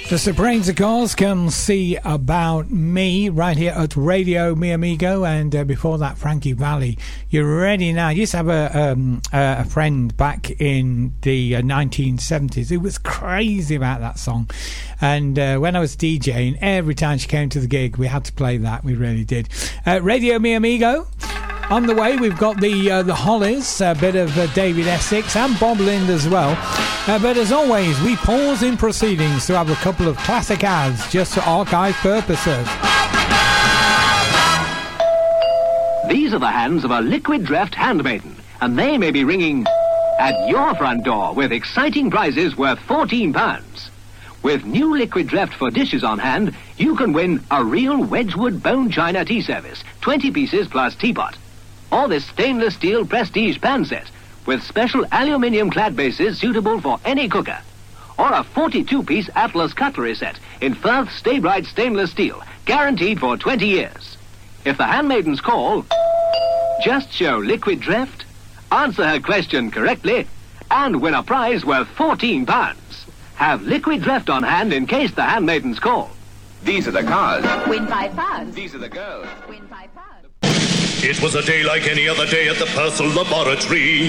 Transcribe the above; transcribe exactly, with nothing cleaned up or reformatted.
The Sopranos, of course, come see About Me right here at Radio Mi Amigo, and uh, before that, Frankie Valli. You're ready now. I used to have a, um, a friend back in the uh, nineteen seventies who was crazy about that song, and uh, when I was DJing, every time she came to the gig, we had to play that. We really did. Uh, Radio Mi Amigo. On the way, we've got the uh, the Hollies, a bit of uh, David Essex and Bob Lind as well. Uh, but as always, we pause in proceedings to have a couple of classic ads just for archive purposes. These are the hands of a liquid draft handmaiden, and they may be ringing at your front door with exciting prizes worth fourteen pounds. With new liquid draft for dishes on hand, you can win a real Wedgwood bone china tea service, twenty pieces plus teapot. Or this stainless steel prestige pan set with special aluminium clad bases suitable for any cooker. Or a forty-two piece Atlas cutlery set in Firth Stay Bright stainless steel, guaranteed for twenty years. If the handmaidens call, just show liquid draft, answer her question correctly, and win a prize worth fourteen pounds. Have liquid draft on hand in case the handmaidens call. These are the cars. Win five pounds. These are the girls. Win five pounds. It was a day like any other day at the Purcell Laboratory.